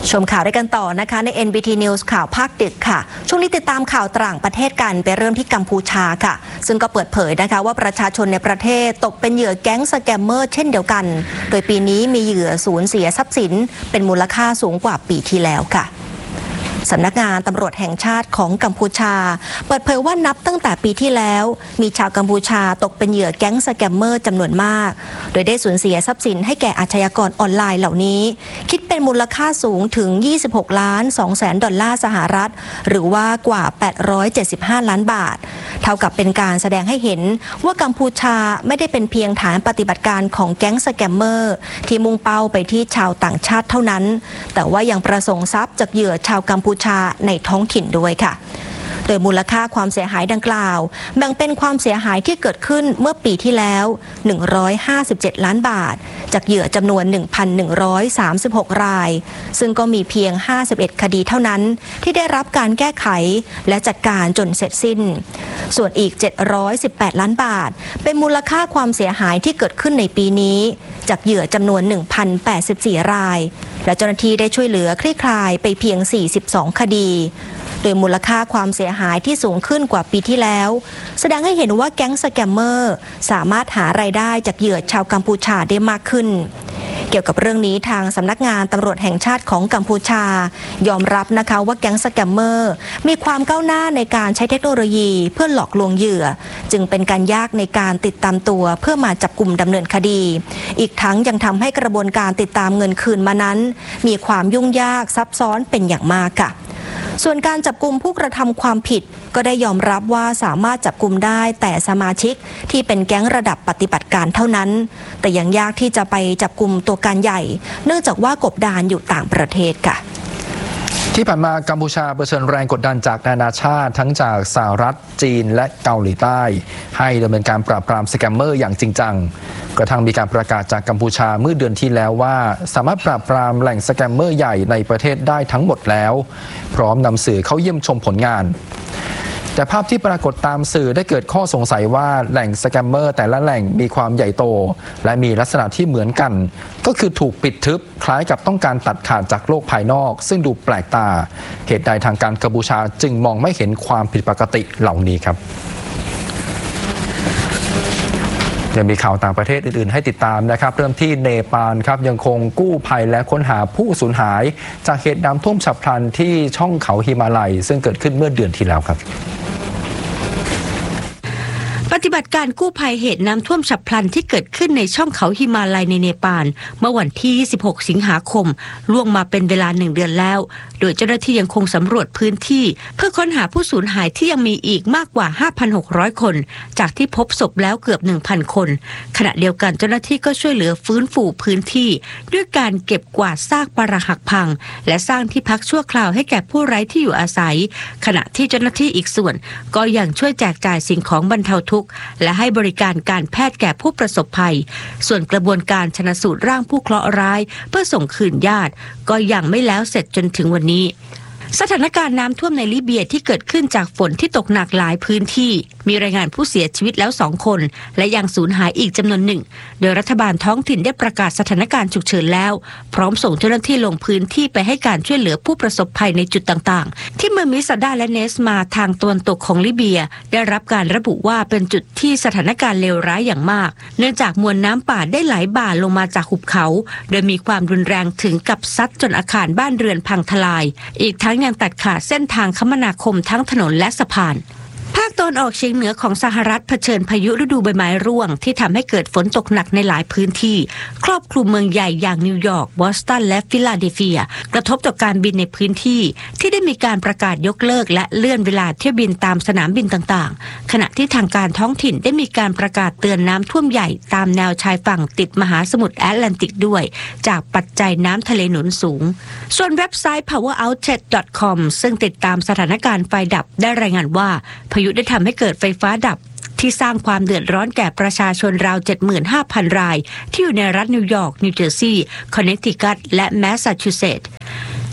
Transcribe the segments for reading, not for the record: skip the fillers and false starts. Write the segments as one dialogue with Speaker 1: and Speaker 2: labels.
Speaker 1: ชมข่าวด้วยกันต่อนะคะใน NBT News ข่าวภาคดึกค่ะช่วงนี้ติดตามข่าวต่างประเทศกันไปเริ่มที่กัมพูชาค่ะซึ่งก็เปิดเผยนะคะว่าประชาชนในประเทศตกเป็นเหยื่อแก๊งสแกมเมอร์เช่นเดียวกันโดยปีนี้มีเหยื่อสูญเสียทรัพย์สินเป็นมูลค่าสูงกว่าปีที่แล้วค่ะสำนักงานตำรวจแห่งชาติของกัมพูชาเปิดเผยว่านับตั้งแต่ปีที่แล้วมีชาวกัมพูชาตกเป็นเหยื่อแก๊งสแกมเมอร์จำนวนมากโดยได้สูญเสียทรัพย์สินให้แก่อาชญากรออนไลน์เหล่านี้คิดเป็นมูลค่าสูงถึง 26.2 ดอลลาร์สหรัฐหรือว่ากว่า875 ล้านบาทเท่ากับเป็นการแสดงให้เห็นว่ากัมพูชาไม่ได้เป็นเพียงฐานปฏิบัติการของแก๊งสแกมเมอร์ที่มุ่งเป้าไปที่ชาวต่างชาติเท่านั้นแต่ว่ายังประสงค์ทรัพย์จากเหยื่อชาวกัมพูชาในท้องถิ่นด้วยค่ะโดยมูลค่าความเสียหายดังกล่าวแบ่งเป็นความเสียหายที่เกิดขึ้นเมื่อปีที่แล้ว157 ล้านบาทจากเหยื่อจำนวน 1,136 รายซึ่งก็มีเพียง51คดีเท่านั้นที่ได้รับการแก้ไขและจัดการจนเสร็จสิ้นส่วนอีก718 ล้านบาทเป็นมูลค่าความเสียหายที่เกิดขึ้นในปีนี้จากเหยื่อจำนวน 1,084 รายและเจ้าหน้าที่ได้ช่วยเหลือคลี่คลายไปเพียง42คดีโดยมูลค่าความเสียหายที่สูงขึ้นกว่าปีที่แล้วแสดงให้เห็นว่าแก๊งสแกมเมอร์สามารถหารายได้จากเหยื่อชาวกัมพูชาได้มากขึ้นเกี่ยวกับเรื่องนี้ทางสำนักงานตำรวจแห่งชาติของกัมพูชายอมรับนะคะว่าแก๊งสแกมเมอร์มีความก้าวหน้าในการใช้เทคโนโลยีเพื่อหลอกลวงเหยื่อจึงเป็นการยากในการติดตามตัวเพื่อมาจับกุมดำเนินคดีอีกทั้งยังทำให้กระบวนการติดตามเงินคืนมานั้นมีความยุ่งยากซับซ้อนเป็นอย่างมากค่ะส่วนการจับกุมผู้กระทำความผิดก็ได้ยอมรับว่าสามารถจับกุมได้แต่สมาชิกที่เป็นแก๊งระดับปฏิบัติการเท่านั้นแต่ยังยากที่จะไปจับกุมตัวการใหญ่เนื่องจากว่ากบดานอยู่ต่างประเทศค่ะ
Speaker 2: ที่ผ่านมากัมพูชาเผชิญแรงกดดันจากนานาชาติทั้งจากสหรัฐจีนและเกาหลีใต้ให้ดำเนินการปราบปรามสแกมเมอร์อย่างจริงจังกระทั่งมีการประกาศจากกัมพูชาเมื่อเดือนที่แล้วว่าสามารถปราบปรามแหล่งสแกมเมอร์ใหญ่ในประเทศได้ทั้งหมดแล้วพร้อมนำสื่อเข้าเยี่ยมชมผลงานแต่ภาพที่ปรากฏตามสื่อได้เกิดข้อสงสัยว่าแหล่งสแกมเมอร์แต่ละแหล่งมีความใหญ่โตและมีลักษณะที่เหมือนกันก็คือถูกปิดทึบคล้ายกับต้องการตัดขาดจากโลกภายนอกซึ่งดูแปลกตาเหตุใดทางการกัมพูชาจึงมองไม่เห็นความผิดปกติเหล่านี้ครับยังมีข่าวต่างประเทศอื่นๆให้ติดตามนะครับเริ่มที่เนปาลครับยังคงกู้ภัยและค้นหาผู้สูญหายจากเหตุน้ำท่วมฉับพลันที่ช่องเขาหิมาลัยซึ่งเกิดขึ้นเมื่อเดือนที่แล้วครับ
Speaker 3: ปฏิบัติการกู้ภัยเหตุน้ำท่วมฉับพลันที่เกิดขึ้นในช่องเขาหิมาลัยในเนปาลเมื่อวันที่26สิงหาคมล่วงมาเป็นเวลา1 เดือนแล้วโดยเจ้าหน้าที่ยังคงสำรวจพื้นที่เพื่อค้นหาผู้สูญหายที่ยังมีอีกมากกว่า 5,600 คนจากที่พบศพแล้วเกือบ 1,000 คนขณะเดียวกันเจ้าหน้าที่ก็ช่วยเหลือฟื้นฟูพื้นที่ด้วยการเก็บกวาดซากปรักหักพังและสร้างที่พักชั่วคราวให้แก่ผู้ไร้ที่อยู่อาศัยขณะที่เจ้าหน้าที่อีกส่วนก็ยังช่วยแจกจ่ายสิ่งของบรรเทาทุกข์และให้บริการการแพทย์แก่ผู้ประสบภัยส่วนกระบวนการชันสูตรร่างผู้เคราะห์ร้ายเพื่อส่งคืนญาติก็ยังไม่แล้วเสร็จจนถึงวันนี้สถานการณ์น้ำท่วมในลิเบียที่เกิดขึ้นจากฝนที่ตกหนักหลายพื้นที่มีรายงานผู้เสียชีวิตแล้ว2 คนและยังสูญหายอีกจำนวนหนึ่งโดยรัฐบาลท้องถิ่นได้ประกาศสถานการณ์ฉุกเฉินแล้วพร้อมส่งเจ้าหน้าที่ลงพื้นที่ไปให้การช่วยเหลือผู้ประสบภัยในจุดต่างๆที่เมืองมิซาดาและเนสมาทางตะวันตกของลิเบียได้รับการระบุว่าเป็นจุดที่สถานการณ์เลวร้ายอย่างมากเนื่องจากมวลน้ำป่าได้ไหลบ่าลงมาจากหุบเขาโดยมีความรุนแรงถึงกับซัดจนอาคารบ้านเรือนพังทลายอีกทั้งยังตัดขาดเส้นทางคมนาคมทั้งถนนและสะพานภาคตะวันออกเฉียงเหนือของสหรัฐเผชิญพายุฤดูใบไม้ร่วงที่ทำให้เกิดฝนตกหนักในหลายพื้นที่ครอบคลุมเมืองใหญ่อย่างนิวยอร์กบอสตันและฟิลาเดลเฟียกระทบต่อการบินในพื้นที่ที่ได้มีการประกาศยกเลิกและเลื่อนเวลาเที่ยวบินตามสนามบินต่างๆขณะที่ทางการท้องถิ่นได้มีการประกาศเตือนน้ำท่วมใหญ่ตามแนวชายฝั่งติดมหาสมุทรแอตแลนติกด้วยจากปัจจัยน้ำทะเลหนุนสูงส่วนเว็บไซต์ poweroutage.com ซึ่งติดตามสถานการณ์ไฟดับได้รายงานว่าพายุได้ทำให้เกิดไฟฟ้าดับที่สร้างความเดือดร้อนแก่ประชาชนราว 75,000 รายที่อยู่ในรัฐนิวยอร์กนิวเจอร์ซีย์คอนเนคทิคัตและแมสซาชูเซตส์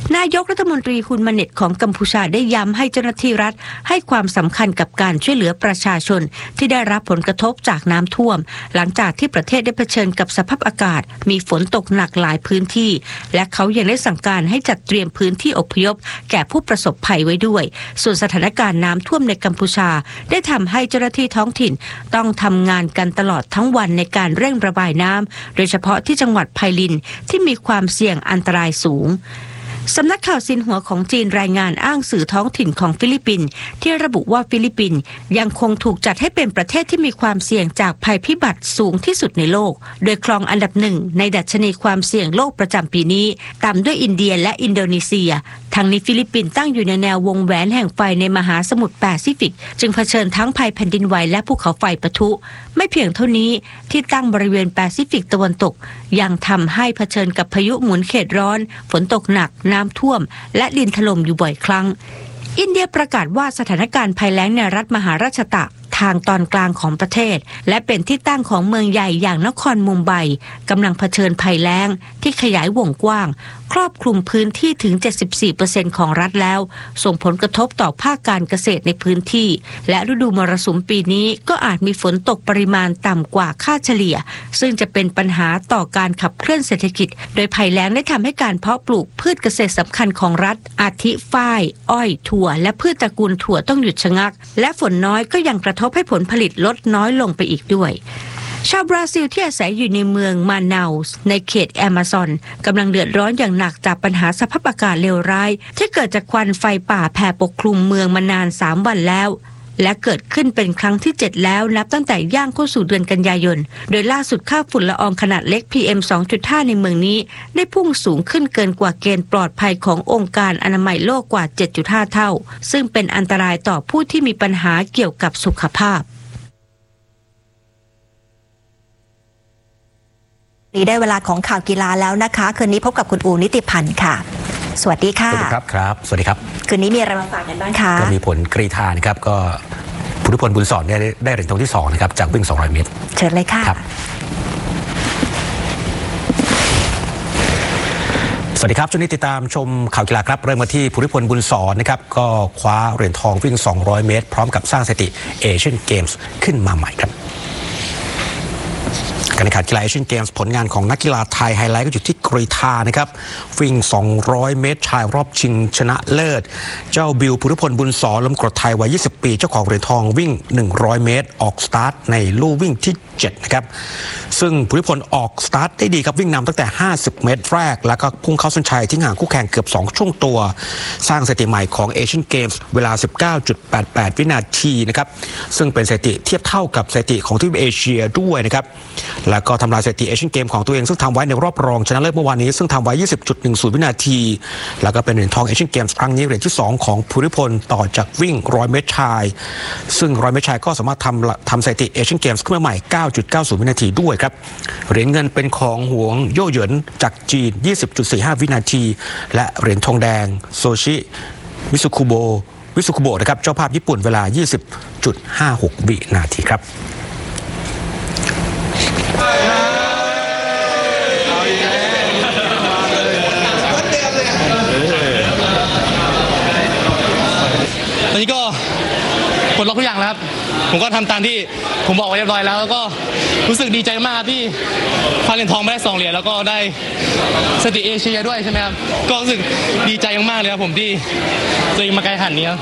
Speaker 3: นายกรัฐมนตรีฮุนมาเน็ตของกัมพูชาได้ย้ำให้เจ้าหน้าที่รัฐให้ความสำคัญกับการช่วยเหลือประชาชนที่ได้รับผลกระทบจากน้ำท่วมหลังจากที่ประเทศได้เผชิญกับสภาพอากาศมีฝนตกหนักหลายพื้นที่และเขายังได้สั่งการให้จัดเตรียมพื้นที่อพยพแก่ผู้ประสบภัยไว้ด้วยส่วนสถานการณ์น้ำท่วมในกัมพูชาได้ทำให้เจ้าหน้าที่ท้องถิ่นต้องทำงานกันตลอดทั้งวันในการเร่งระบายน้ำโดยเฉพาะที่จังหวัดไพลินที่มีความเสี่ยงอันตรายสูงสำนักข่าวซินหัวของจีนรายงานอ้างสื่อท้องถิ่นของฟิลิปปินส์ที่ระบุว่าฟิลิปปินส์ยังคงถูกจัดให้เป็นประเทศที่มีความเสี่ยงจากภัยพิบัติสูงที่สุดในโลกโดยครองอันดับหนึ่งในดัชนีความเสี่ยงโลกประจำปีนี้ตามด้วยอินเดียและอินโดนีเซียทั้งนี้ฟิลิปปินส์ตั้งอยู่ในแนววงแหวนแห่งไฟในมหาสมุทรแปซิฟิกจึงเผชิญทั้งภัยแผ่นดินไหวและภูเขาไฟปะทุไม่เพียงเท่านี้ที่ตั้งบริเวณแปซิฟิกตะวันตกยังทำให้เผชิญกับพายุหมุนเขตร้อนฝนตกหนักน้ำท่วมและดินถล่มอยู่บ่อยครั้งอินเดียประกาศว่าสถานการณ์ภัยแล้งในรัฐมหาราชตะทางตอนกลางของประเทศและเป็นที่ตั้งของเมืองใหญ่อย่างนครมุมไบกำลังเผชิญภัยแล้งที่ขยายวงกว้างครอบคลุมพื้นที่ถึง 74% ของรัฐแล้วส่งผลกระทบต่อภาคการเกษตรในพื้นที่และฤดูมรสุมปีนี้ก็อาจมีฝนตกปริมาณต่ำกว่าค่าเฉลี่ยซึ่งจะเป็นปัญหาต่อการขับเคลื่อนเศรษฐกิจโดยภัยแล้งได้ทำให้การเพาะปลูกพืชเกษตรสำคัญของรัฐอาทิฝ้ายอ้อยถั่วและพืชตระกูลถั่วต้องหยุดชะงักและฝนน้อยก็ยังกระทบให้ผลผลิตลดน้อยลงไปอีกด้วยชาวบราซิลที่อาศัยอยู่ในเมืองมานาอุสในเขตแอมะซอนกำลังเดือดร้อนอย่างหนักจากปัญหาสภาพอากาศเลวร้ายที่เกิดจากควันไฟป่าแผ่ปกคลุมเมืองมานาน3 วันแล้วและเกิดขึ้นเป็นครั้งที่7แล้วนับตั้งแต่ย่างเข้าสู่เดือนกันยายนโดยล่าสุดค่าฝุ่นละอองขนาดเล็ก PM 2.5 ในเมืองนี้ได้พุ่งสูงขึ้นเกินกว่าเกณฑ์ปลอดภัยขององค์การอนามัยโลกกว่า 7.5 เท่าซึ่งเป็นอันตรายต่อผู้ที่มีปัญหาเกี่ยวกับสุขภาพ
Speaker 1: นี้ได้เวลาของข่าวกีฬาแล้วนะคะคืนนี้พบกับคุณอูนิติพันธ์ค่ะสวัสดีค่ะ
Speaker 4: สวัสดีครับสวัสดีครับ
Speaker 1: คืนนี้มีอะไรมาฝากกันบ้างคะ
Speaker 4: ก็มีผลกรีฑานะครับก็พุทธิพลบุญสอนได้เหรียญทองที่2นะครับจากวิ่ง200 เมตร
Speaker 1: เชิญเลยค่ะ
Speaker 4: สวัสดีครับช่วงนี้ติดตามชมข่าวกีฬาครับเริ่มมาที่พุทธิพลบุญสอนนะครับก็คว้าเหรียญทองวิ่ง200 เมตรพร้อมกับสร้างสถิติเอเชียนเกมส์ขึ้นมาใหม่ครับการแข่งขันกีฬาเอเชียนเกมส์ผลงานของนักกีฬาไทยไฮไลท์ก็อยู่ที่กรีฑานะครับวิ่ง200 เมตรชายรอบชิงชนะเลิศเจ้าบิวพุทธิพลบุญสอนลมกรดไทยวัย20 ปีเจ้าของเหรียญทองวิ่ง100 เมตรออกสตาร์ทในลู่วิ่งที่7นะครับซึ่งพุทธิพลออกสตาร์ทได้ดีครับวิ่งนำตั้งแต่50 เมตรแรกแล้วก็พุ่งเข้าเส้นชัยทิ้งห่างคู่แข่งเกือบ2 ช่วงตัวสร้างสถิติใหม่ของเอเชียนเกมส์เวลา 19.88 วินาทีนะครับซึ่งเป็นสถิติเทียบเท่ากับสถิติของทวีปเอเชียด้วยนะครับแล้วก็ทำลายสถิติเอเชียนเกมของตัวเองซึ่งทำไว้ในรอบรองชนะเลิศเมื่อวานนี้ซึ่งทำไว้ 20.10 วินาทีแล้วก็เป็นเหรียญทองเอเชียนเกมส์ครั้งนี้เหรียญที่2ของพุทธิพลต่อจากวิ่ง100 เมตรชายซึ่ง100 เมตรชายก็สามารถทำสถิติเอเชียนเกมส์ขึ้นมาใหม่ 9.90 วินาทีด้วยครับเหรียญเงินเป็นของหวงโย่เหยินจากจีน 20.45 วินาทีและเหรียญทองแดงโซชิมิซุคุโบะนะครับเจ้าภาพญี่ปุ่นเวลา 20.56 วินาทีครับ
Speaker 5: ตอนนี้ก็ปลดล็อกทุกอย่างแล้วครับผมก็ทำตามที่ผมบอกไว้เรียบร้อยแล้วก็รู้สึกดีใจมากที่คว้าเหรียญทองมาได้2 เหรียญแล้วก็ได้สถิติเอเชียด้วยใช่ไหมครับก็รู้สึกดีใจมากๆเลยครับผมที่ตัวเองมาไกลขนาดนี้ครับ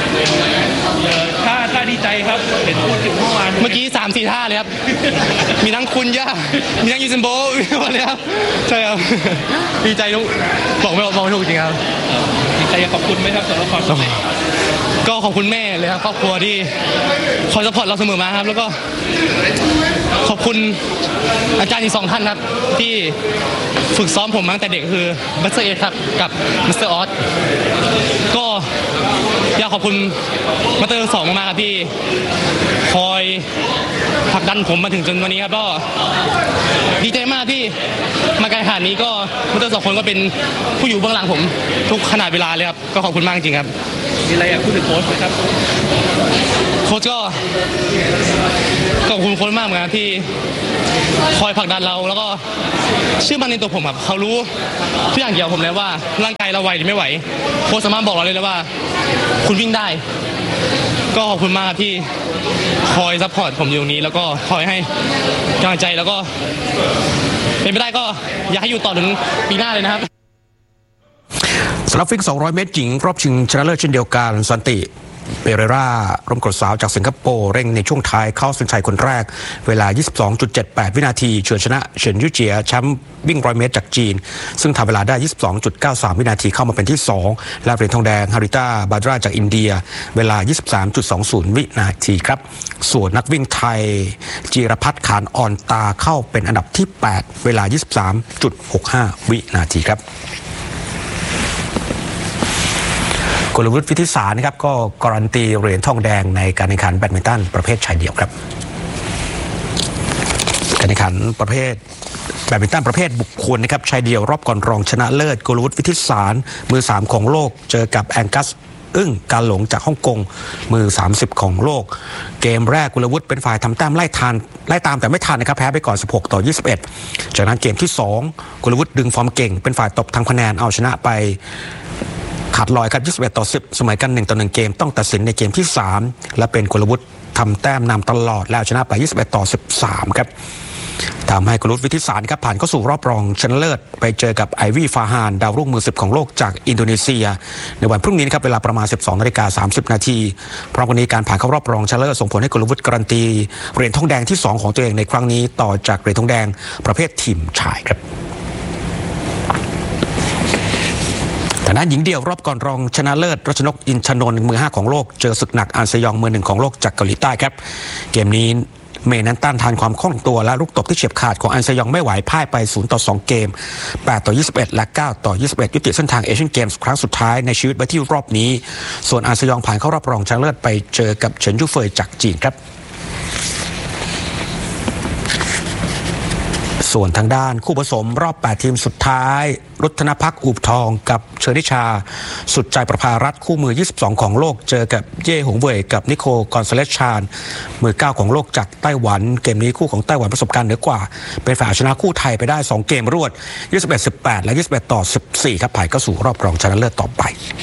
Speaker 6: ท่าดีใจครับเห็นพูดถึงเมื่อ
Speaker 5: กี้ 3-4 ท่าเลยครับมีทั้งคุณย่ามีทั้งยูซินโบมีหมดเลยครับใช่ครับดีใจบอกไม่ถูกจริงครับ
Speaker 6: ดีใจขอบคุณไหมครับสำหรับความสำเร็จ
Speaker 5: ก็ขอบคุณแม่เลยครับครอบครัวที่คอยซัพพอร์ตเราเสมอมาครับแล้วก็ขอบคุณอาจารย์อีก2 ท่านครับที่ฝึกซ้อมผมมาตั้งแต่เด็กคือบัสเตอร์เอครับกับมิสเตอร์ออสก็อยากขอบคุณมาสเตอร์2มากๆครับที่คอยผลักดันผมมาถึงจนวันนี้ครับก็ดีใจมากที่มาไกลขนาดนี้ก็มาสเตอร์2 คนก็เป็นผู้อยู่เบื้องหลังผมทุกขนาดเวลาเลยครับก็ขอบคุณมากจริงครับ
Speaker 6: มีอะไรอยากพูดถึงโค้ชไหมครับ
Speaker 5: โค้ชก็ขอบคุณคนมากเหมือนกันที่คอยผลักดันเราแล้วก็เชื่อมั่นในตัวผมครับเขารู้ทุกอย่างเกี่ยวกับผมแล้วว่าร่างกายเราไหวหรือไม่ไหวโค้ชสามารถบอกเราเลยนะว่าคุณวิ่งได้ก็ขอบคุณมากที่คอยซัพพอร์ตผมอยู่ตรงนี้แล้วก็คอยให้กำลังใจแล้วก็เป็นไปได้ก็อยากให้อยู่ต่อถึงปีหน้าเลยนะครับ
Speaker 4: สำหรับวิ่ง200 เมตรหญิงรอบชิงชนะเลิศเช่นเดียวกันสันติเปเรร่าร่มกรดสาวจากสิงคโปร์เร่งในช่วงท้ายเข้าเส้นชัยคนแรกเวลา 22.78 วินาทีเฉือนชนะเฉินยู่เจียแชมป์วิ่ง100 เมตรจากจีนซึ่งทำเวลาได้ 22.93 วินาทีเข้ามาเป็นที่2และเหรียญทองแดงฮาริต้าบาดราจากอินเดียเวลา 23.20 วินาทีครับส่วนนักวิ่งไทยจิรพัฒน์ขานอ่อนตาเข้าเป็นอันดับที่8เวลา 23.65 วินาทีครับกลวุฒิวิทิสารนะครับก็การันตีเหรียญทองแดงในการแข่งขันแบดมินตันประเภทชายเดี่ยวครับการแข่งขันประเภทแบดมินตันประเภทบุคคลนะครับชายเดี่ยวรอบก่อนรองชนะเลิศกลวุฒิวิทิสารมือ3ของโลกเจอกับแองกัสการหลงจากฮ่องกงมือ30ของโลกเกมแรกกุลวุฒิเป็นฝ่ายทำแต้มไล่ตามแต่ไม่ทันนะครับแพ้ไปก่อน16-21จากนั้นเกมที่2กุลวุฒิดึงฟอร์มเก่งเป็นฝ่ายตบทำคะแนนเอาชนะไปขาดลอยครับ21-10เสมอกัน1-1เกมต้องตัดสินในเกมที่3และเป็นกุลวุฒิทำแต้มนำตลอดแล้วชนะไป21-13ครับทำให้กลวุฒิวิทิสารครับผ่านเข้าสู่รอบรองชนะเลิศไปเจอกับไอวี่ฟาฮานดาวรุ่งมือ10ของโลกจากอินโดนีเซียในวันพรุ่งนี้นะครับเวลาประมาณ 12:30 นาทีพร้อมกันนี้การผ่านเข้ารอบรองชนะเลิศส่งผลให้กลวุฒิการันตีเหรียญทองแดงที่2ของตัวเองในครั้งนี้ต่อจากเหรียญทองแดงประเภททีมชายครับแต่นั้นหญิงเดี่ยวรอบก่อนรองชนะเลิศรัชนกอินทนนท์มือ5ของโลกเจอศึกหนักอันซยองมือ1ของโลกจากเกาหลีใต้ครับเกมนี้เมย์นั้นต้านทานความคล่องตัวและลูกตบที่เฉียบขาดของอันซยองไม่ไหวพ่ายไป0-2เกม8-21และ9-21ยุติเส้นทางเอเชียนเกมส์ครั้งสุดท้ายในชีวิตไว้ที่รอบนี้ส่วนอันซยองผ่านเข้ารอบรองชนะเลิศไปเจอกับเฉินยู่เฟยจากจีนครับส่วนทางด้านคู่ผสมรอบ8ทีมสุดท้ายรุธนภักดิ์อูบทองกับเชอริชาสุดใจประภารัตน์คู่มือ22ของโลกเจอกับเย่หงเว่ยกับนิโคลกอนซาเลสชานมือ9ของโลกจากไต้หวันเกมนี้คู่ของไต้หวันประสบการณ์เหนือกว่าเป็นฝ่ายชนะคู่ไทยไปได้2เกมรวด 21-18 และ 21-14 ครับผ่านเข้าสู่รอบรองชนะเลิศต่อไป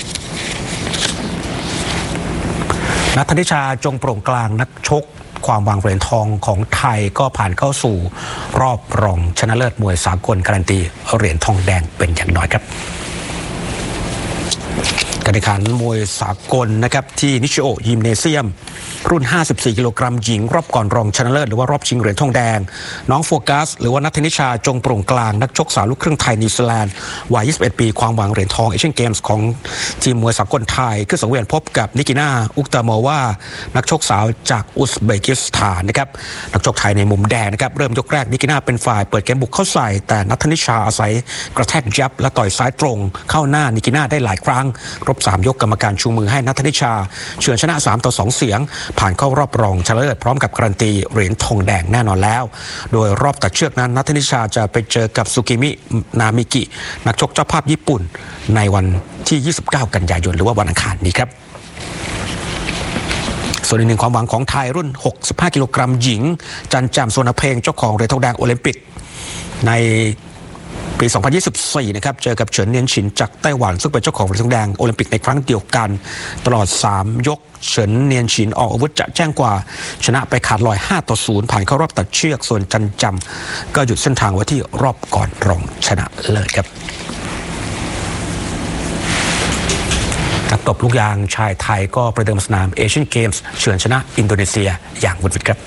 Speaker 4: ณัฐนิชาจงโปร่งกลางนักชกความหวังเหรียญทองของไทยก็ผ่านเข้าสู่รอบรองชนะเลิศมวยสากลการันตีเหรียญทองแดงเป็นอย่างน้อยครับการแข่งขันมวยสากลนะครับที่นิชิโอยิมเนเซียมรุ่น54กิโลกรัมหญิงรอบก่อนรองชนะเลิศหรือว่ารอบชิงเหรียญทองแดงน้องโฟกัสหรือว่าณัฐนิชาจงโปร่งกลางนักชกสาวลูกครึ่งไทยนิวซีแลนด์วัย21ปีความหวังเหรียญทองเอเชียนเกมส์ของทีมมวยสากลไทยขึ้นสังเวียนพบกับนิกิน่าอุกตาโมวานักชกสาวจากอุซเบกิสถานนะครับนักชกไทยในมุมแดงนะครับเริ่มยกแรกนิกิน่าเป็นฝ่ายเปิดเกมบุกเข้าใส่แต่ณัฐนิชาอาศัยกระแทกยับและต่อยซ้ายตรงเข้าหน้านิกิน่าได้หลายครั้งครบ3ยกกรรมการชูมือให้ณัฐนิชาเฉือนชนะ3-2เสียงผ่านเข้ารอบรองชนะเลิศพร้อมกับการันตีเหรียญทองแดงแน่นอนแล้วโดยรอบตัดเชือกนั้นณัฐนิชาจะไปเจอกับซุกิมินามิกินักชกเจ้าภาพญี่ปุ่นในวันที่29กันยายนหรือว่าวันอังคารนี้ครับส่วนอีกหนึ่งความหวังของไทยรุ่น65กิโลกรัมหญิงจันแจ่มสวนเพลงเจ้าของเหรียญทองแดงโอลิมปิกในปี2024นะครับเจอกับเฉินเนียนฉินจากไต้หวันซึ่งเป็นเจ้าของเหรียญทองแดงโอลิมปิกในครั้งเดียวกันตลอด3ยกเฉินเนียนฉินออกอาวุธจะแจ้งกว่าชนะไปขาดลอย5-0ผ่านเข้ารอบตัดเชือกส่วนจันจำก็หยุดเส้นทางไว้ที่รอบก่อนรองชนะเลิศครับนักตบลูกยางชายไทยก็ประเดิมสนามเอเชียนเกมส์เฉือนชนะอินโดนีเซียอย่างวุดวิดครับ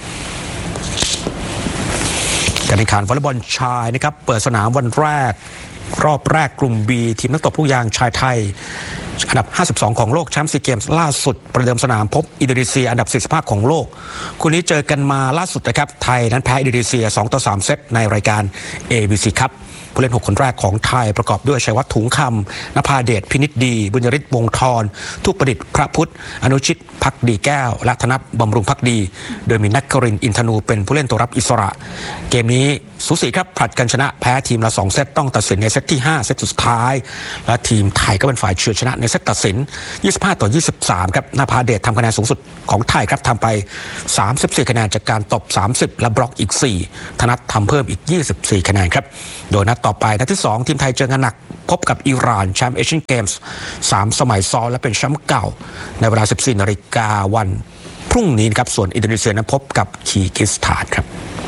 Speaker 4: การแข่งขันวอลเลย์บอลชายนะครับเปิดสนามวันแรกรอบแรกกลุ่ม B ทีมนักตบลูกยางชายไทยอันดับ52ของโลกแชมป์ซีเกมส์ล่าสุดประเดิมสนามพบอินโดนีเซียอันดับ45ของโลกคู่นี้เจอกันมาล่าสุดนะครับไทยนั้นแพ้อินโดนีเซีย2-3เซตในรายการ ABC ครับผผู้เล่น6คนแรกของไทยประกอบด้วยชัยวัฒน์ถุงคำนภาเดชพินิจดีบุญยริศวงศ์ธรทุกประดิษฐ์พระพุทธอนุชิตภักดีแก้วและธนัทบำรุงภักดีโดยมีนักกรินทร์อินทนูเป็นผู้เล่นตัวรับอิสระเกมนี้สูสีครับผลัดกันชนะแพ้ทีมละ2เซตต้องตัดสินในเซตที่5เซตสุดท้ายและทีมไทยก็เป็นฝ่ายเฉือนชนะในเซตตัดสิน25-23ครับนภาเดชทำคะแนนสูงสุดของไทยครับทำไป34คะแนนจากการตบ30และบล็อกอีก4ธนัททำเพิ่มอีก24คะแนนครับโดยนัดต่อไปนัดที่2ทีมไทยเจองานหนักพบกับอิหร่านแชมป์เอเชียนเกมส์3สมัยซ้อนและเป็นแชมป์เก่าในเวลา 14 นาฬิกาวันพรุ่งนี้ครับส่วนอินโดนีเซียนั้นพบกับคีร์กิสถานครับ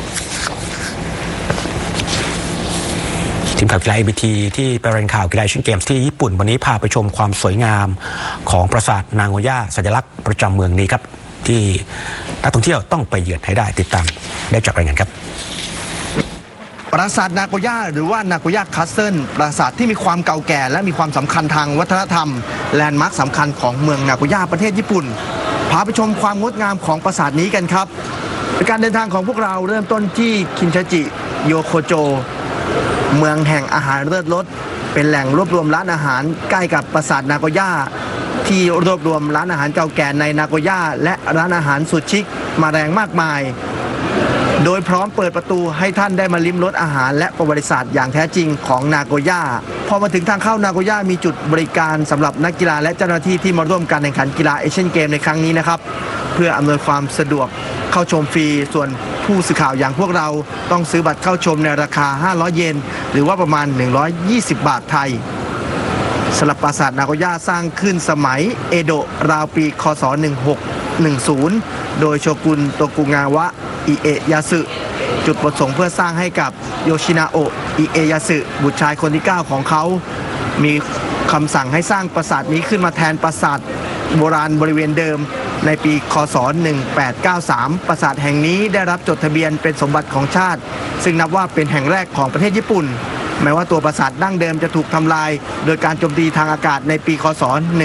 Speaker 4: ทีมข่าวกีฬา ABT ที่ไปรายงานข่าวกีฬาเอเชียนเกมส์ที่ญี่ปุ่นวันนี้พาไปชมความสวยงามของปราสาทนางโอย่าสัญลักษณ์ประจำเมืองนี้ครับที่นักท่องเที่ยวต้องไปเยือนให้ได้ติดตามได้จากรายงานครับ
Speaker 7: ปราสาทนาโกย่าหรือว่านาโกย่าคาสเซิลปราสาทที่มีความเก่าแก่และมีความสำคัญทางวัฒนธรรมแลนด์มาร์คสำคัญของเมืองนาโกย่าประเทศญี่ปุ่นพาไปชมความงดงามของปราสาทนี้กันครับการเดินทางของพวกเราเริ่มต้นที่คินชาจิโยโคโจเมืองแห่งอาหารเลิศรสเป็นแหล่งรวบรวมร้านอาหารใกล้กับปราสาทนาโกย่าที่รวบรวมร้านอาหารเก่าแก่ในนาโกย่าและร้านอาหารสุดชิคมาแรงมากมายโดยพร้อมเปิดประตูให้ท่านได้มาลิ้มรสอาหารและประวัติศาสตร์อย่างแท้จริงของนาโกย่าพอมาถึงทางเข้านาโกย่ามีจุดบริการสำหรับนักกีฬาและเจ้าหน้าที่ที่มาร่วมการแข่งขันกีฬาเอเชียนเกมในครั้งนี้นะครับเพื่ออำนวยความสะดวกเข้าชมฟรีส่วนผู้สื่อข่าวอย่างพวกเราต้องซื้อบัตรเข้าชมในราคา500 เยนหรือว่าประมาณ120 บาทไทยสำหรับปราสาทนาโกย่าสร้างขึ้นสมัยเอโดะราวปีคศ1610โดยโชกุนโตกุงาวะอิเอยาสึจุดประสงค์เพื่อสร้างให้กับโยชินาโอะอิเอยาสึบุตรชายคนที่9ของเขามีคำสั่งให้สร้างปราสาทนี้ขึ้นมาแทนปราสาทโบราณบริเวณเดิมในปีคศ1893ปราสาทแห่งนี้ได้รับจดทะเบียนเป็นสมบัติของชาติซึ่งนับว่าเป็นแห่งแรกของประเทศญี่ปุ่นแม้ว่าตัวปราสาทดั้งเดิมจะถูกทำลายโดยการโจมตีทางอากาศในปีคศ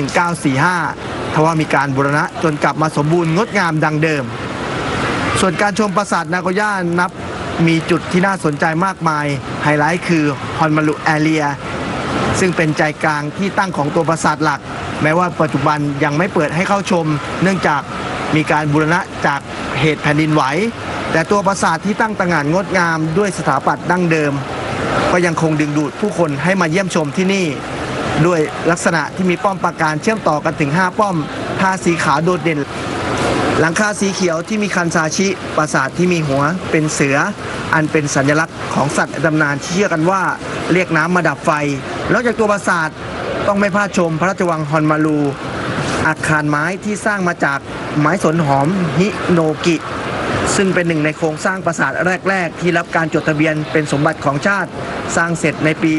Speaker 7: 1945ทว่ามีการบูรณะจนกลับมาสมบูรณ์งดงามดังเดิมส่วนการชมปราสาทนาโกย่านับมีจุดที่น่าสนใจมากมายไฮไลท์คือฮอนมารุแอเรียซึ่งเป็นใจกลางที่ตั้งของตัวปราสาทหลักแม้ว่าปัจจุบันยังไม่เปิดให้เข้าชมเนื่องจากมีการบูรณะจากเหตุแผ่นดินไหวแต่ตัวปราสาทที่ตั้งตระหง่านงดงามด้วยสถาปัตย์ดั้งเดิมก็ยังคงดึงดูดผู้คนให้มาเยี่ยมชมที่นี่ด้วยลักษณะที่มีป้อมปราการเชื่อมต่อกันถึง5ป้อมทาสีขาวโดดเด่นหลังคาสีเขียวที่มีคันซาชิปราสาทที่มีหัวเป็นเสืออันเป็นสัญลักษณ์ของสัตว์ในตำนานที่เชื่อกันว่าเรียกน้ำมาดับไฟนอกจากตัวปราสาทต้องไม่พลาดชมพระราชวังฮอนมารูอาคารไม้ที่สร้างมาจากไม้สนหอมฮิโนกิซึ่งเป็นหนึ่งในโครงสร้างปราสาทแรกๆที่รับการจดทะเบียนเป็นสมบัติของชาติสร้างเสร็จในปี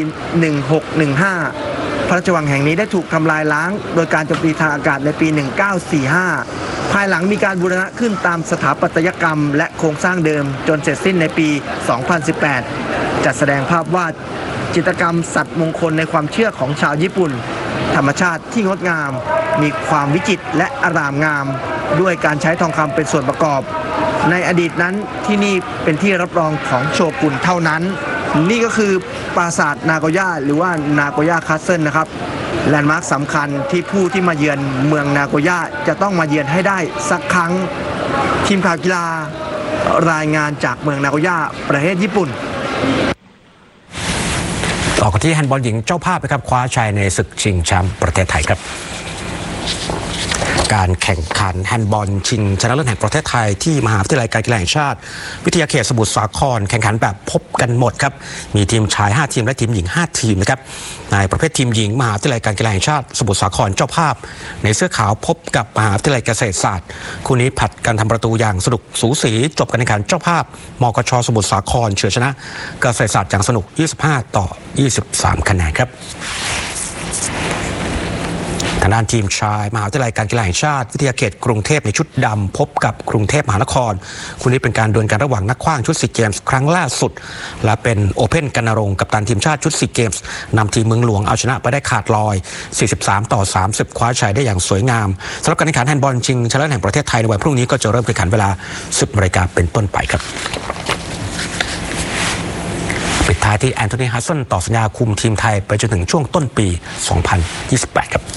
Speaker 7: 1615พระราชวังแห่งนี้ได้ถูกทำลายล้างโดยการโจมตีทางอากาศในปี1945ภายหลังมีการบูรณะขึ้นตามสถาปัตยกรรมและโครงสร้างเดิมจนเสร็จสิ้นในปี2018จัดแสดงภาพวาดจิตรกรรมสัตว์มงคลในความเชื่อของชาวญี่ปุ่นธรรมชาติที่งดงามมีความวิจิตรและอารามงามด้วยการใช้ทองคำเป็นส่วนประกอบในอดีตนั้นที่นี่เป็นที่รับรองของโชกุนเท่านั้นนี่ก็คือปราสาทนาโกย่าหรือว่านาโกย่าคาสเซิลนะครับแลนด์มาร์คสำคัญที่ผู้ที่มาเยือนเมืองนาโกย่าจะต้องมาเยือนให้ได้สักครั้งทีมข่าวกีฬารายงานจากเมืองนาโกย่าประเทศญี่ปุ่น
Speaker 4: ต่อกันที่แฮนด์บอลหญิงเจ้าภาพนะครับคว้าชัยในศึกชิงแชมป์ประเทศไทยครับการแข่งขันแฮนด์บอลชิงชนะเลิศแห่งประเทศไทยที่มหาวิทยาลัยการกีฬาแห่งชาติวิทยาเขตสมุทรสาครแข่งขันแบบพบกันหมดครับมีทีมชาย5ทีมและทีมหญิง5ทีมนะครับในประเภททีมหญิงมหาวิทยาลัยการกีฬาแห่งชาติสมุทรสาครเจ้าภาพในเสื้อขาวพบกับมหาวิทยาลัยเกษตรศาสตร์คู่นี้ผัดกันทำประตูอย่างสนุกสูสีจบการแข่งขันเจ้าภาพมกช.สมุทรสาครเฉือนชนะเกษตรศาสตร์อย่างสนุก25-23 คะแนนครับทางด้านทีมชายมหาวิทยาลัยการกีฬาแห่งชาติวิทยาเขตกรุงเทพในชุดดำพบกับกรุงเทพมหานครคู่นี้เป็นการดวลกันระหว่างนักขว้างชุดซีเกมส์ครั้งล่าสุดและเป็นโอเพ่นกันนรงค์กัปตันทีมชาติชุดซีเกมส์นำทีมเมืองหลวงเอาชนะไปได้ขาดลอย43-30คว้าชัยได้อย่างสวยงามสำหรับการแข่งขันแฮนด์บอลชิงชนะเลิศแห่งประเทศไทยในวันพรุ่งนี้ก็จะเริ่มแข่งขันเวลา 10 นาฬิกาเป็นต้นไปครับปิดท้ายท้ายที่แอนโทนี ฮัดสันต่อสัญญาคุมทีมไทยไปจนถึงช่วงต้นปี 2028 ครับ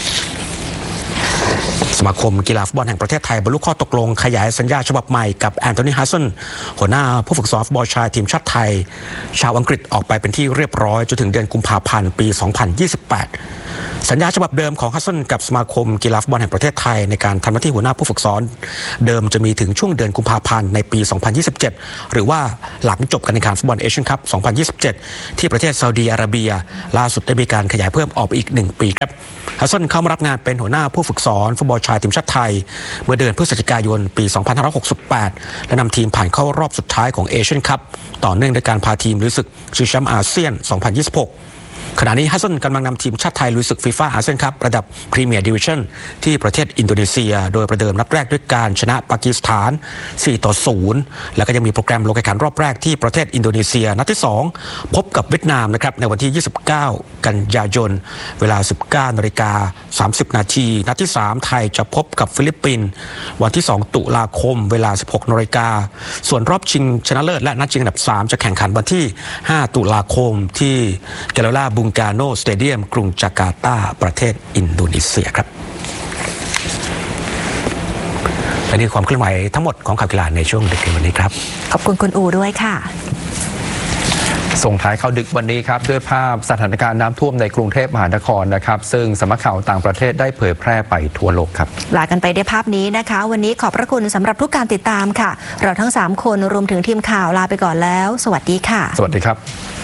Speaker 4: สมาคมกีฬาฟุตบอลแห่งประเทศไทยบรรลุข้อตกลงขยายสัญญาฉบับใหม่กับแอนโทนี ฮัดสันหัวหน้าผู้ฝึกสอนฟุตบอลชายทีมชาติไทยชาวอังกฤษออกไปเป็นที่เรียบร้อยจนถึงเดือนกุมภาพันธ์ปี 2028 สัญญาฉบับเดิมของฮัดสันกับสมาคมกีฬาฟุตบอลแห่งประเทศไทยในการทำหน้าที่หัวหน้าผู้ฝึกสอนเดิมจะมีถึงช่วงเดือนกุมภาพันธ์ในปี 2027 หรือว่าหลังจบการแข่งขันฟุตบอลเอเชียนคัพ 2027 ที่ประเทศซาอุดีอาระเบียล่าสุดได้มีการขยายเพิ่มออกไปอีก1 ปีครับฮัดสันเข้ามารับงานเป็นหัวหน้าผู้ฝึกสอนฟุตบอลชายทีมชาติไทยเมื่อเดือนพฤศจิกายนปี 2568 และนำทีมผ่านเข้ารอบสุดท้ายของเอเชียนคัพต่อเนื่องด้วยการพาทีมลุยศึกชิงแชมป์อาเซียน 2026 ขณะนี้ฮัสซันกำลังนำทีมชาติไทยลุยศึกฟีฟ่าอาเซียนคัพระดับพรีเมียร์ดิวิชั่นที่ประเทศอินโดนีเซียโดยประเดิมนัดแรกด้วยการชนะปากีสถาน 4-0 แล้วก็ยังมีโปรแกรมลงแข่งขันรอบแรกที่ประเทศอินโดนีเซียนัดที่ 2 พบกับเวียดนามนะครับในวันที่ 29 กันยายนเวลา 19:30 นาทีนัดที่ 3 ไทยจะพบกับฟิลิปปินส์วันที่ 2 ตุลาคมเวลา 16 น.ส่วนรอบชิงชนะเลิศและนัดชิงอันดับ 3 จะแข่งขันวันที่ 5 ตุลาคมที่เกลลาบุงกาโนสเตเดียมกรุงจาการ์ตาประเทศอินโดนีเซียครับและนี่ความเคลื่อนไหวทั้งหมดของข่าวกีฬาในช่วงดึกวันนี้ครับ
Speaker 1: ขอบคุณคุณอูด้วยค่ะ
Speaker 2: ส่งท้ายข่าวดึกวันนี้ครับด้วยภาพสถานการณ์น้ำท่วมในกรุงเทพมหานครนะครับซึ่งสำนักข่าวต่างประเทศได้เผยแพร่ไปทั่วโลกครับ
Speaker 1: ลากันไปด้วยภาพนี้นะคะวันนี้ขอบพระคุณสำหรับทุกการติดตามค่ะเราทั้ง3คนรวมถึงทีมข่าวลาไปก่อนแล้วสวัสดีค่ะ
Speaker 2: สวัสดีครับ